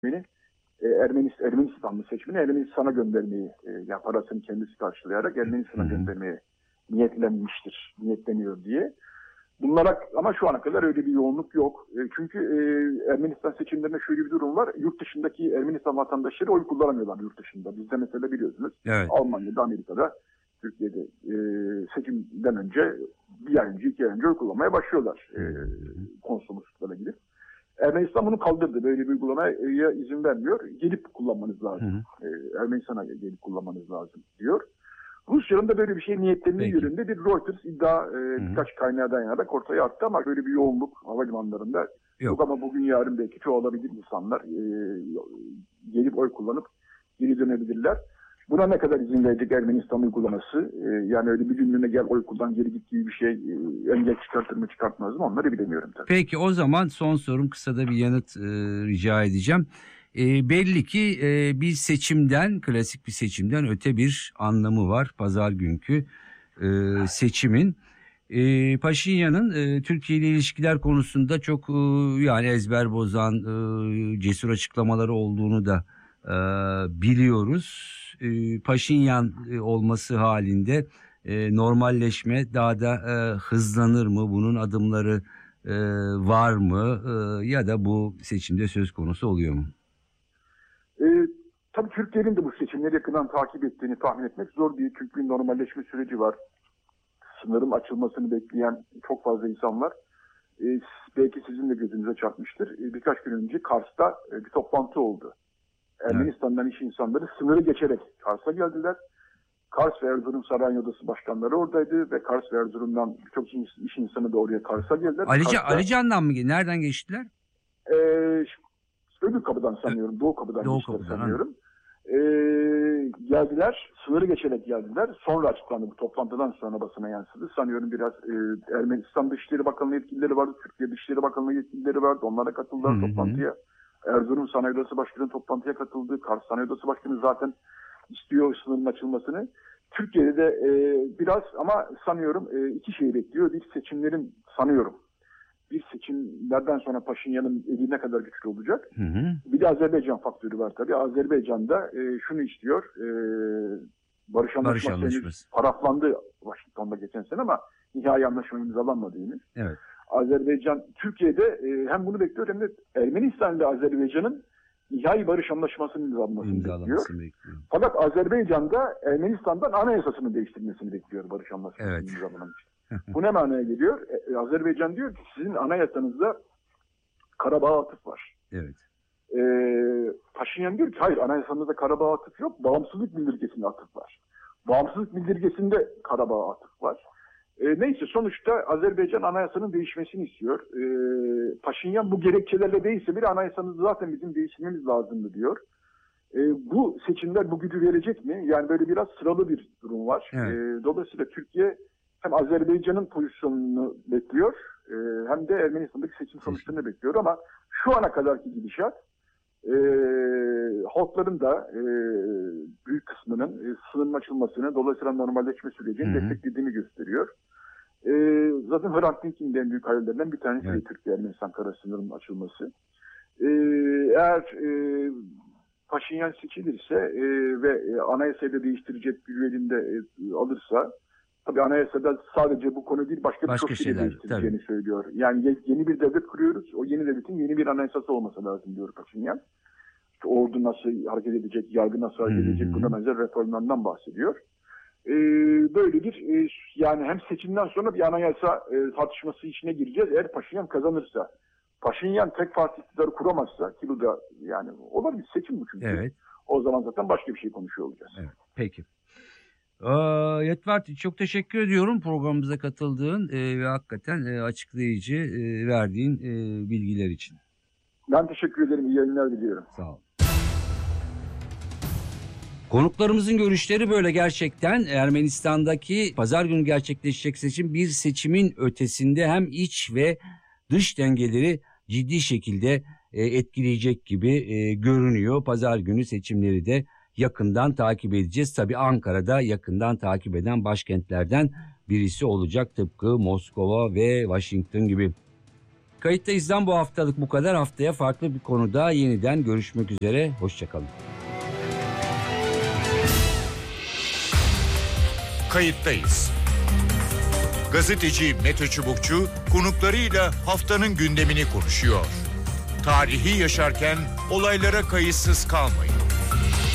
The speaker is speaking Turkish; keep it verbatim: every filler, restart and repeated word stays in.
seçmeni e, Ermenistan, Ermenistanlı seçmeni Ermenistan'a göndermeyi, e, yani parasını kendisi karşılayarak Ermenistan'a göndermeye niyetlenmiştir, niyetleniyor diye. Bunlara ama şu ana kadar öyle bir yoğunluk yok. E, çünkü e, Ermenistan seçimlerinde şöyle bir durum var. Yurt dışındaki Ermenistan vatandaşları oy kullanamıyorlar yurt dışında. Bizde mesela biliyorsunuz Evet. Almanya'da, Amerika'da, Türkiye'de e, seçimden önce bir ay önce, iki ay önce oy kullanmaya başlıyorlar. E, konsolosluklara gidip. Ermenistan bunu kaldırdı. Böyle bir uygulamaya izin vermiyor. Gelip kullanmanız lazım. Hı hı. E, Ermenistan'a gelip kullanmanız lazım diyor. Rusya'nın da böyle bir şey niyetlendiği yönünde bir Reuters iddia e, birkaç kaynağa dayanarak ortaya attı ama böyle bir yoğunluk havalimanlarında yok. yok ama bugün yarın belki çoğalabilir insanlar. E, gelip oy kullanıp geri dönebilirler. Buna ne kadar izin verecek Ermenistan uygulaması? E, yani öyle bir günlüğüne gel oy kullan geri git gibi bir şey e, engel çıkartır mı çıkartmaz mı onları bilemiyorum tabii. Peki o zaman son sorum, kısa da bir yanıt e, rica edeceğim. E, belli ki e, bir seçimden, klasik bir seçimden öte bir anlamı var pazar günkü e, seçimin. E, Paşinyan'ın e, Türkiye ile ilişkiler konusunda çok e, yani ezber bozan e, cesur açıklamaları olduğunu da e, biliyoruz. E, Paşinyan e, olması halinde e, normalleşme daha da e, hızlanır mı? Bunun adımları e, var mı? E, ya da bu seçimde söz konusu oluyor mu? E, tabii Türkiye'nin de bu seçimleri yakından takip ettiğini tahmin etmek zor değil. Çünkü bir normalleşme süreci var. Sınırın açılmasını bekleyen çok fazla insan var. E, belki sizin de gözünüze çarpmıştır. E, birkaç gün önce Kars'ta e, bir toplantı oldu. Ermenistan'dan evet. iş insanları sınırı geçerek Kars'a geldiler. Kars ve Erzurum Saray Odası başkanları oradaydı ve Kars ve Erzurum'dan birçok iş insanı da oraya Kars'a geldiler. Alican, Alican'dan mı? Nereden geçtiler? E, Öbür kapıdan sanıyorum. Doğu kapıdan Doğu geçtiler kapıdan, sanıyorum. Ee, geldiler. Sınırı geçerek geldiler. Sonra açıklandı. Bu toplantıdan sonra basına yansıdı. Sanıyorum biraz e, Ermenistan Dışişleri Bakanlığı yetkilileri vardı. Türkiye Dışişleri Bakanlığı yetkilileri vardı. Onlara katıldılar hı hı. toplantıya. Erzurum Sanayi Odası Başkanı toplantıya katıldı. Kars Sanayi Odası Başkanı zaten istiyor sınırın açılmasını. Türkiye'de de e, biraz ama sanıyorum e, iki şey bekliyor. Bir seçimlerin sanıyorum. Bir seçimlerden sonra Paşinyan'ın eli ne kadar güçlü olacak? Hı hı. Bir de Azerbaycan faktörü var tabii. Azerbaycan'da e, şunu istiyor. E, barış anlaşması henüz paraflandı Washington'da geçen sene ama nihai anlaşma imzalanmadı henüz. Evet. Azerbaycan, Türkiye'de e, hem bunu bekliyor hem de Ermenistan ile Azerbaycan'ın nihai barış anlaşmasının imzalanmasını bekliyor. bekliyor. Fakat Azerbaycan'da Ermenistan'dan anayasasını değiştirmesini bekliyor barış anlaşmasının evet. imzalanan için. Bu ne manaya geliyor? Ee, Azerbaycan diyor ki sizin anayasanızda Karabağ atıf var. Evet. Ee, Paşinyan diyor ki hayır anayasanızda Karabağ atıf yok. Bağımsızlık bildirgesinde atıf var. Bağımsızlık bildirgesinde Karabağ atıf var. Ee, neyse sonuçta Azerbaycan anayasanın değişmesini istiyor. Ee, Paşinyan bu gerekçelerle değilse bir anayasanızı zaten bizim değiştirmemiz lazımdı diyor. Ee, bu seçimler bu gücü verecek mi? Yani böyle biraz sıralı bir durum var. Evet. Ee, dolayısıyla Türkiye hem Azerbaycan'ın pozisyonunu bekliyor e, hem de Ermenistan'daki seçim sonuçlarını bekliyor ama şu ana kadarki gidişat e, halkların da e, büyük kısmının e, sınırın açılmasını dolayısıyla normalleşme sürecini desteklediğini gösteriyor. E, zaten Hrant Dink'in en büyük hayallerinden bir tanesi evet. Türkiye-Ermenistan kara sınırının açılması. E, eğer e, Paşinyan seçilirse e, ve e, anayasayı da değiştirecek gücü elinde e, alırsa tabii anayasada sadece bu konu değil başka, başka birçok şey değiştireceğini tabii. söylüyor. Yani yeni bir devlet kuruyoruz. O yeni devletin yeni bir anayasası olması lazım diyor Paşinyan. İşte ordu nasıl hareket edecek, yargı nasıl hareket edecek hmm. buna benzer reformlardan bahsediyor. Ee, böyle bir e, yani hem seçimden sonra bir anayasa e, tartışması içine gireceğiz. Eğer Paşinyan kazanırsa. Paşinyan tek parti iktidarı kuramazsa ki bu da yani olabilir seçim bu çünkü. Evet. O zaman zaten başka bir şey konuşuyor olacağız. Evet. Peki. Yetvar, çok teşekkür ediyorum programımıza katıldığın e, ve hakikaten e, açıklayıcı e, verdiğin e, bilgiler için. Ben teşekkür ederim. İyi yayınlar diliyorum. Sağ ol. Konuklarımızın görüşleri böyle gerçekten. Ermenistan'daki pazar günü gerçekleşecek seçim bir seçimin ötesinde hem iç ve dış dengeleri ciddi şekilde e, etkileyecek gibi e, görünüyor. Pazar günü seçimleri de yakından takip edeceğiz. Tabii Ankara'da yakından takip eden başkentlerden birisi olacak tıpkı Moskova ve Washington gibi. Kayıttayız'dan bu haftalık bu kadar. Haftaya farklı bir konuda yeniden görüşmek üzere. Hoşçakalın. Kayıttayız. Gazeteci Mete Çubukçu konuklarıyla haftanın gündemini konuşuyor. Tarihi yaşarken olaylara kayıtsız kalmayın.